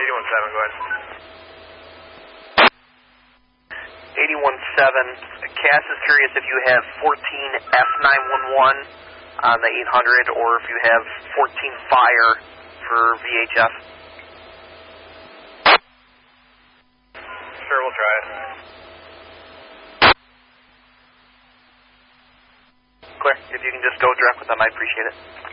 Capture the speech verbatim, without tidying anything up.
eighty-one seven, go ahead. eighty-one seven, Cass is curious if you have fourteen F nine one one on the eight hundred or if you have fourteen Fire for V H F. Sure, we'll try it. Clear. If you can just go direct with them, I appreciate it.